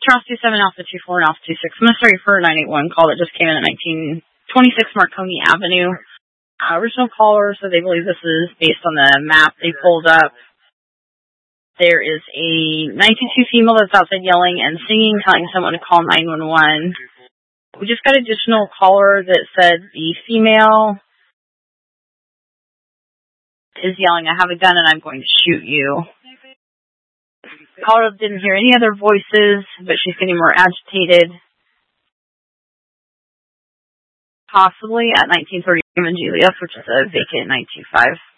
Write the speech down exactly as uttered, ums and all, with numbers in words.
Charles two seven, Alpha two four, and Alpha two six. I'm going to start for a nine eight one call that just came in at nineteen twenty-six Marconi Avenue. Uh, original caller, so they believe this is based on the map they pulled up. There is a nineteen two female that's outside yelling and singing, telling someone to call nine one one. We just got an additional caller that said the female is yelling, I have a gun and I'm going to shoot you. Caller didn't hear any other voices, but she's getting more agitated. Possibly at nineteen thirty in Juliet, which is a vacant nine two five.